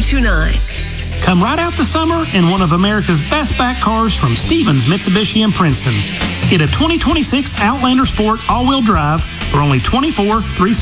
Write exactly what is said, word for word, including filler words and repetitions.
two nine. Come right out the summer in one of America's best back cars from Stevens Mitsubishi in Princeton. Get a twenty twenty-six Outlander Sport all-wheel drive for only twenty-four thousand three hundred